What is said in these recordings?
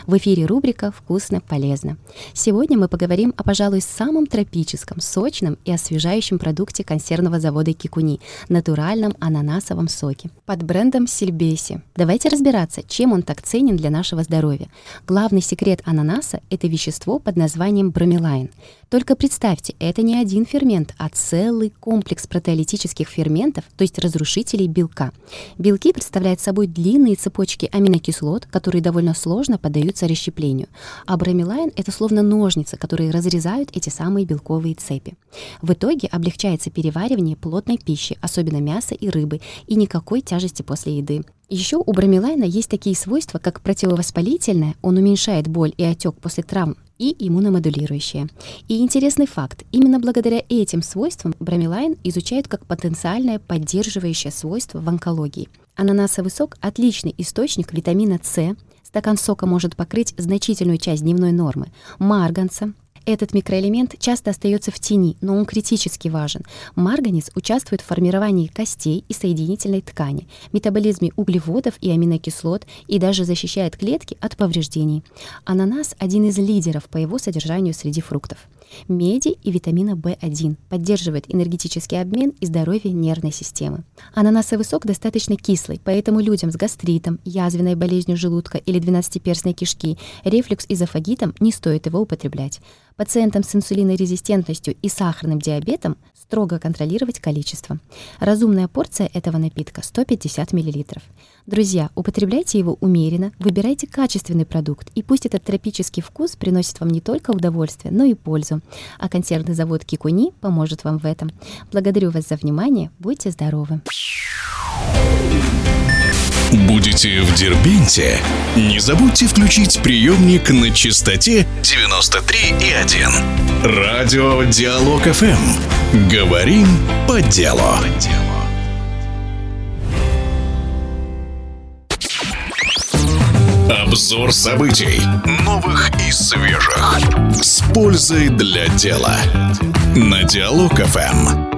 В эфире рубрика «Вкусно, полезно». Сегодня мы поговорим о, пожалуй, самом тропическом, сочном и освежающем продукте консервного завода Кикуни – натуральном ананасовом соке под брендом Сильбеси. Давайте разбираться, чем он так ценен для нашего здоровья. Главный секрет ананаса – это вещество под названием бромелайн. Только представьте, это не один фермент, а целый комплекс протеолитических ферментов, то есть разрушителей белка. Белки представляют собой длинные цепочки аминокислот, которые довольно сложно поддаются расщеплению. А бромелайн – это словно ножницы, которые разрезают эти самые белковые цепи. В итоге облегчается переваривание плотной пищи, особенно мяса и рыбы, и никакой тяжести после еды. Еще у бромелайна есть такие свойства, как противовоспалительное, он уменьшает боль и отек после травм, и иммуномодулирующее. И интересный факт, именно благодаря этим свойствам бромелайн изучают как потенциальное поддерживающее свойство в онкологии. Ананасовый сок – отличный источник витамина С. Стакан сока может покрыть значительную часть дневной нормы марганца. Этот микроэлемент часто остается в тени, но он критически важен. Марганец участвует в формировании костей и соединительной ткани, метаболизме углеводов и аминокислот и даже защищает клетки от повреждений. Ананас – один из лидеров по его содержанию среди фруктов. Меди и витамина В1 поддерживает энергетический обмен и здоровье нервной системы. Ананасовый сок достаточно кислый, поэтому людям с гастритом, язвенной болезнью желудка или двенадцатиперстной кишки, рефлюкс-эзофагитом не стоит его употреблять. Пациентам с инсулинорезистентностью и сахарным диабетом строго контролировать количество. Разумная порция этого напитка – 150 мл. Друзья, употребляйте его умеренно, выбирайте качественный продукт, и пусть этот тропический вкус приносит вам не только удовольствие, но и пользу. А консервный завод Кикуни поможет вам в этом. Благодарю вас за внимание, будьте здоровы! Будете в Дербенте? Не забудьте включить приемник на частоте 93,1. Радио Диалог ФМ. Говорим по делу. Обзор событий, новых и свежих, с пользой для дела. На Диалог ФМ.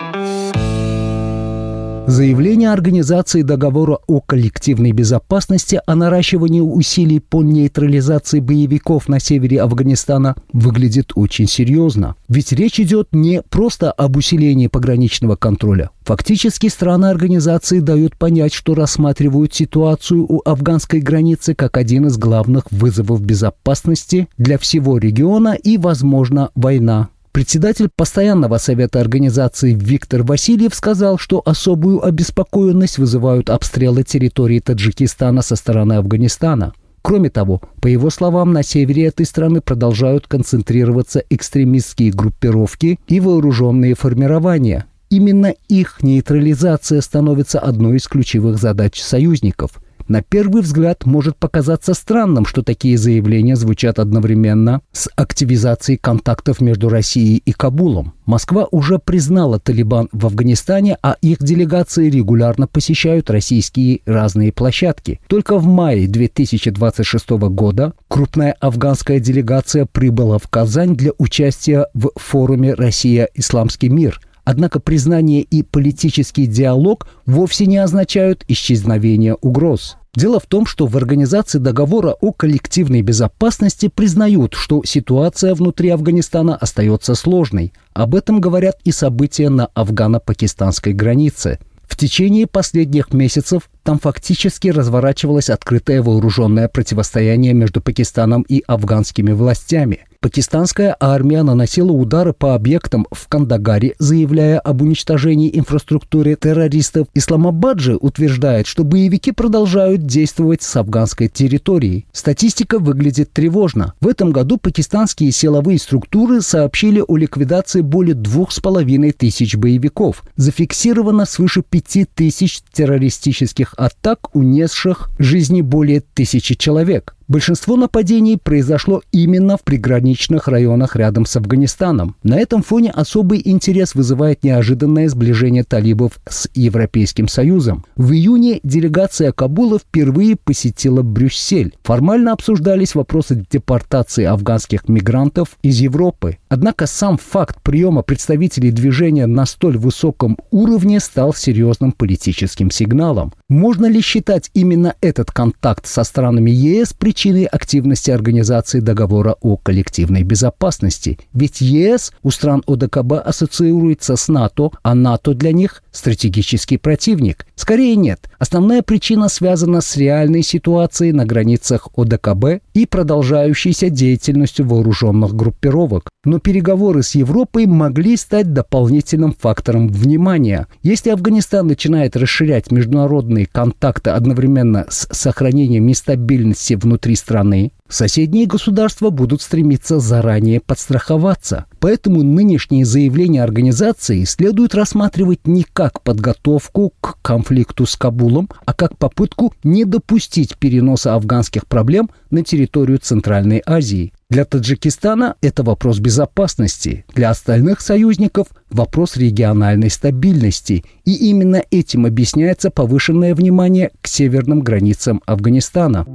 Заявление Организации договора о коллективной безопасности о наращивании усилий по нейтрализации боевиков на севере Афганистана выглядит очень серьезно. Ведь речь идет не просто об усилении пограничного контроля. Фактически страны организации дают понять, что рассматривают ситуацию у афганской границы как один из главных вызовов безопасности для всего региона и, возможно, война. Председатель постоянного совета организации Виктор Васильев сказал, что особую обеспокоенность вызывают обстрелы территории Таджикистана со стороны Афганистана. Кроме того, по его словам, на севере этой страны продолжают концентрироваться экстремистские группировки и вооруженные формирования. Именно их нейтрализация становится одной из ключевых задач союзников. На первый взгляд может показаться странным, что такие заявления звучат одновременно с активизацией контактов между Россией и Кабулом. Москва уже признала Талибан в Афганистане, а их делегации регулярно посещают российские разные площадки. Только в мае 2026 года крупная афганская делегация прибыла в Казань для участия в форуме «Россия. Исламский мир». Однако признание и политический диалог вовсе не означают исчезновение угроз. Дело в том, что в Организации договора о коллективной безопасности признают, что ситуация внутри Афганистана остается сложной. Об этом говорят и события на афгано-пакистанской границе. В течение последних месяцев там фактически разворачивалось открытое вооруженное противостояние между Пакистаном и афганскими властями. Пакистанская армия наносила удары по объектам в Кандагаре, заявляя об уничтожении инфраструктуры террористов. Исламабад же утверждает, что боевики продолжают действовать с афганской территорией. Статистика выглядит тревожно. В этом году пакистанские силовые структуры сообщили о ликвидации более 2500 боевиков. Зафиксировано свыше 5000 террористических атак, унесших жизни более 1000 человек. Большинство нападений произошло именно в приграничных районах рядом с Афганистаном. На этом фоне особый интерес вызывает неожиданное сближение талибов с Европейским Союзом. В июне делегация Кабула впервые посетила Брюссель. Формально обсуждались вопросы депортации афганских мигрантов из Европы. Однако сам факт приема представителей движения на столь высоком уровне стал серьезным политическим сигналом. Можно ли считать именно этот контакт со странами ЕС причиной причиной активности Организации договора о коллективной безопасности. Ведь ЕС у стран ОДКБ ассоциируется с НАТО, а НАТО для них стратегический противник. Скорее нет. Основная причина связана с реальной ситуацией на границах ОДКБ и продолжающейся деятельностью вооруженных группировок. Но переговоры с Европой могли стать дополнительным фактором внимания. Если Афганистан начинает расширять международные контакты одновременно с сохранением нестабильности внутри страны, соседние государства будут стремиться заранее подстраховаться. Поэтому нынешние заявления организации следует рассматривать не как подготовку к конфликту с Кабулом, а как попытку не допустить переноса афганских проблем на территорию Центральной Азии. Для Таджикистана это вопрос безопасности, для остальных союзников – вопрос региональной стабильности. И именно этим объясняется повышенное внимание к северным границам Афганистана.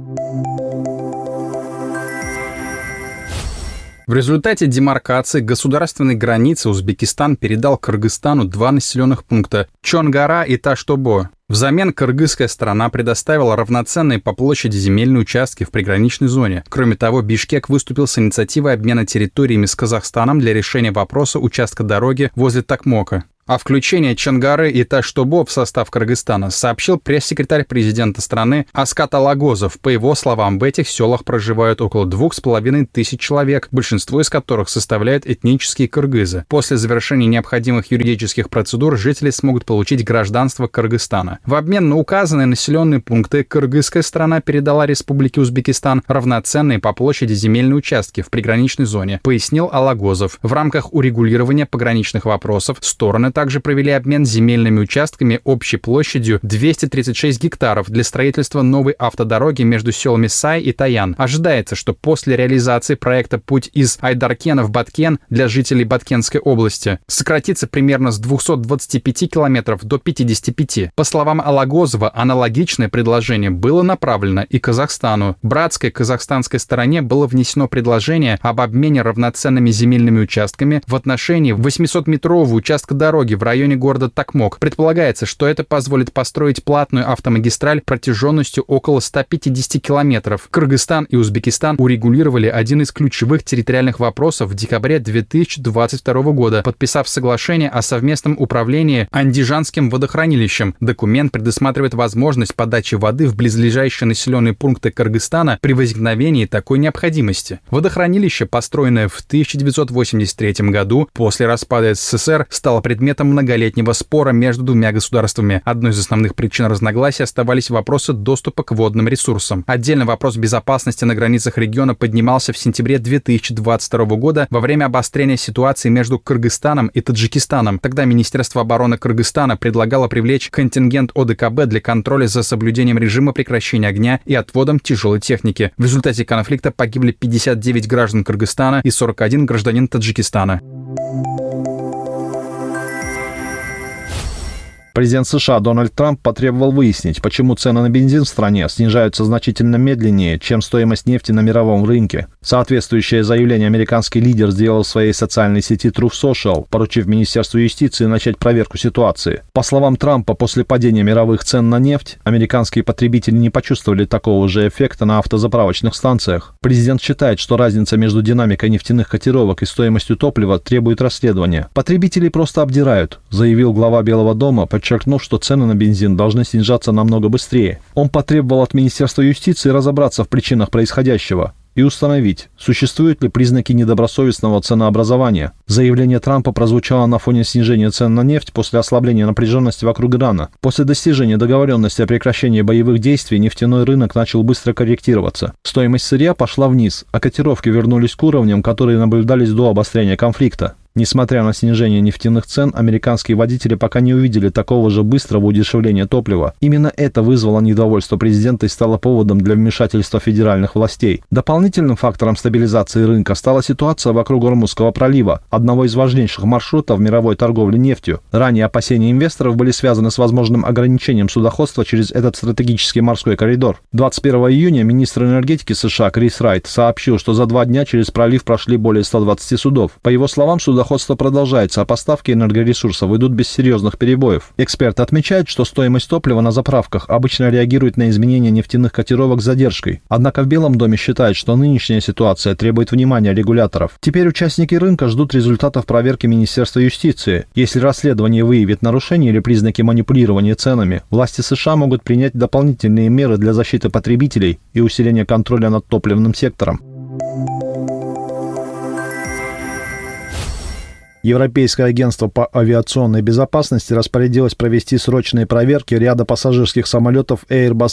В результате демаркации государственной границы Узбекистан передал Кыргызстану 2 населенных пункта – Чонгара и Таштобо. Взамен кыргызская сторона предоставила равноценные по площади земельные участки в приграничной зоне. Кроме того, Бишкек выступил с инициативой обмена территориями с Казахстаном для решения вопроса участка дороги возле Токмока. О включении Чонгары и Таштобо в состав Кыргызстана сообщил пресс-секретарь президента страны Аскат Алагозов. По его словам, в этих селах проживают около 2500 человек, большинство из которых составляют этнические кыргызы. После завершения необходимых юридических процедур жители смогут получить гражданство Кыргызстана. В обмен на указанные населенные пункты кыргызская сторона передала Республике Узбекистан равноценные по площади земельные участки в приграничной зоне, пояснил Алагозов. В рамках урегулирования пограничных вопросов стороны также провели обмен земельными участками общей площадью 236 гектаров для строительства новой автодороги между селами Сай и Таян. Ожидается, что после реализации проекта «Путь из Айдаркена в Баткен» для жителей Баткенской области сократится примерно с 225 километров до 55. По словам Алагозова, аналогичное предложение было направлено и Казахстану. Братской казахстанской стороне было внесено предложение об обмене равноценными земельными участками в отношении 800-метрового участка дороги в районе города Токмок. Предполагается, что это позволит построить платную автомагистраль протяженностью около 150 километров. Кыргызстан и Узбекистан урегулировали один из ключевых территориальных вопросов в декабре 2022 года, подписав соглашение о совместном управлении Андижанским водохранилищем. Документ предусматривает возможность подачи воды в близлежащие населенные пункты Кыргызстана при возникновении такой необходимости. Водохранилище, построенное в 1983 году после распада СССР, стало предметом многолетнего спора между двумя государствами. Одной из основных причин разногласий оставались вопросы доступа к водным ресурсам. Отдельно вопрос безопасности на границах региона поднимался в сентябре 2022 года во время обострения ситуации между Кыргызстаном и Таджикистаном. Тогда Министерство обороны Кыргызстана предлагало привлечь контингент ОДКБ для контроля за соблюдением режима прекращения огня и отводом тяжелой техники. В результате конфликта погибли 59 граждан Кыргызстана и 41 гражданин Таджикистана. Президент США Дональд Трамп потребовал выяснить, почему цены на бензин в стране снижаются значительно медленнее, чем стоимость нефти на мировом рынке. Соответствующее заявление американский лидер сделал в своей социальной сети Truth Social, поручив Министерству юстиции начать проверку ситуации. По словам Трампа, после падения мировых цен на нефть, американские потребители не почувствовали такого же эффекта на автозаправочных станциях. Президент считает, что разница между динамикой нефтяных котировок и стоимостью топлива требует расследования. «Потребители просто обдирают», заявил глава Белого дома, подчеркнув, что цены на бензин должны снижаться намного быстрее. Он потребовал от Министерства юстиции разобраться в причинах происходящего и установить, существуют ли признаки недобросовестного ценообразования. Заявление Трампа прозвучало на фоне снижения цен на нефть после ослабления напряженности вокруг Ирана. После достижения договоренности о прекращении боевых действий нефтяной рынок начал быстро корректироваться. Стоимость сырья пошла вниз, а котировки вернулись к уровням, которые наблюдались до обострения конфликта. Несмотря на снижение нефтяных цен, американские водители пока не увидели такого же быстрого удешевления топлива. Именно это вызвало недовольство президента и стало поводом для вмешательства федеральных властей. Дополнительным фактором стабилизации рынка стала ситуация вокруг Ормузского пролива, одного из важнейших маршрутов мировой торговли нефтью. Ранее опасения инвесторов были связаны с возможным ограничением судоходства через этот стратегический морской коридор. 21 июня министр энергетики США Крис Райт сообщил, что за 2 дня через пролив прошли более 120 судов. По его словам, суда судоходство продолжается, а поставки энергоресурсов идут без серьезных перебоев. Эксперт отмечает, что стоимость топлива на заправках обычно реагирует на изменения нефтяных котировок с задержкой. Однако в Белом доме считают, что нынешняя ситуация требует внимания регуляторов. Теперь участники рынка ждут результатов проверки Министерства юстиции. Если расследование выявит нарушения или признаки манипулирования ценами, власти США могут принять дополнительные меры для защиты потребителей и усиления контроля над топливным сектором. Европейское агентство по авиационной безопасности распорядилось провести срочные проверки ряда пассажирских самолетов Airbus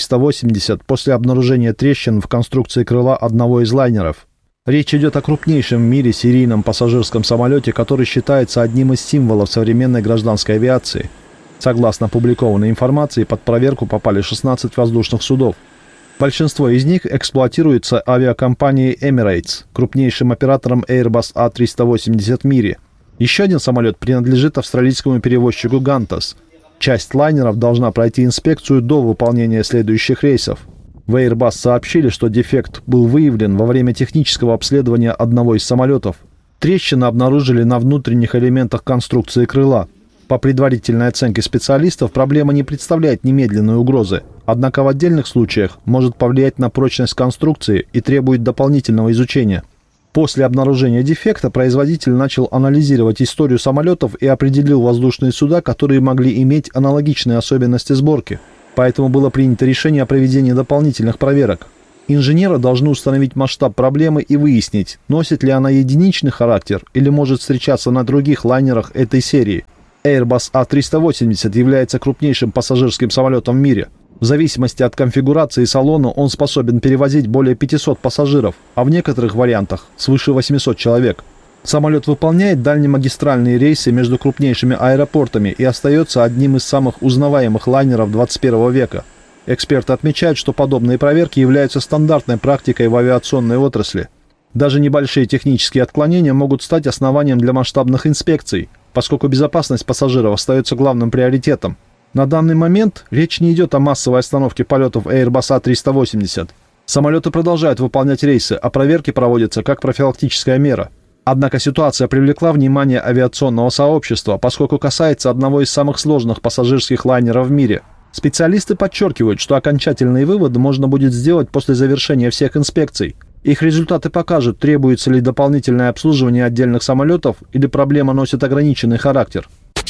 A380 после обнаружения трещин в конструкции крыла одного из лайнеров. Речь идет о крупнейшем в мире серийном пассажирском самолете, который считается одним из символов современной гражданской авиации. Согласно опубликованной информации, под проверку попали 16 воздушных судов. Большинство из них эксплуатируется авиакомпанией Emirates, крупнейшим оператором Airbus A380 в мире. Еще один самолет принадлежит австралийскому перевозчику Qantas. Часть лайнеров должна пройти инспекцию до выполнения следующих рейсов. В Airbus сообщили, что дефект был выявлен во время технического обследования одного из самолетов. Трещины обнаружили на внутренних элементах конструкции крыла. По предварительной оценке специалистов, проблема не представляет немедленной угрозы, однако в отдельных случаях может повлиять на прочность конструкции и требует дополнительного изучения. После обнаружения дефекта производитель начал анализировать историю самолетов и определил воздушные суда, которые могли иметь аналогичные особенности сборки. Поэтому было принято решение о проведении дополнительных проверок. Инженеры должны установить масштаб проблемы и выяснить, носит ли она единичный характер или может встречаться на других лайнерах этой серии. Airbus A380 является крупнейшим пассажирским самолетом в мире. В зависимости от конфигурации салона он способен перевозить более 500 пассажиров, а в некоторых вариантах свыше 800 человек. Самолет выполняет дальнемагистральные рейсы между крупнейшими аэропортами и остается одним из самых узнаваемых лайнеров 21 века. Эксперты отмечают, что подобные проверки являются стандартной практикой в авиационной отрасли. Даже небольшие технические отклонения могут стать основанием для масштабных инспекций, поскольку безопасность пассажиров остается главным приоритетом. На данный момент речь не идет о массовой остановке полетов Airbus A380. Самолеты продолжают выполнять рейсы, а проверки проводятся как профилактическая мера. Однако ситуация привлекла внимание авиационного сообщества, поскольку касается одного из самых сложных пассажирских лайнеров в мире. Специалисты подчеркивают, что окончательные выводы можно будет сделать после завершения всех инспекций. Их результаты покажут, требуется ли дополнительное обслуживание отдельных самолетов или проблема носит ограниченный характер.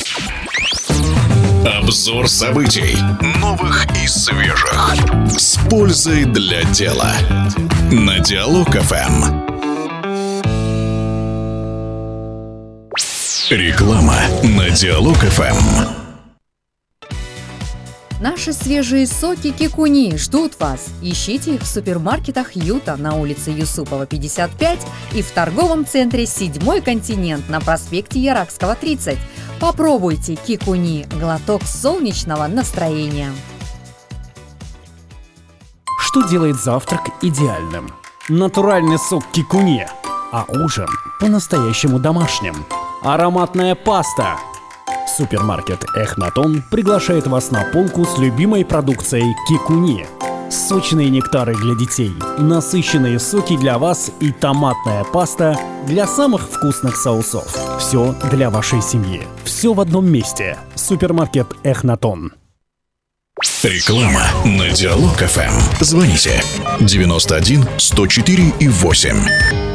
Обзор событий. Новых и свежих. С пользой для дела. На Диалог.ФМ. Реклама на Диалог.ФМ. Наши свежие соки Кикуни ждут вас. Ищите их в супермаркетах Юта на улице Юсупова, 55 и в торговом центре «Седьмой континент» на проспекте Яракского, 30. Попробуйте Кикуни – глоток солнечного настроения. Что делает завтрак идеальным? Натуральный сок Кикуни, а ужин по-настоящему домашним. Ароматная паста. Супермаркет Эхнатон приглашает вас на полку с любимой продукцией Кикуни. Сочные нектары для детей, насыщенные соки для вас и томатная паста для самых вкусных соусов. Все для вашей семьи. Все в одном месте. Супермаркет Эхнатон. Реклама на Диалог.ФМ. Звоните 91 104 и 8.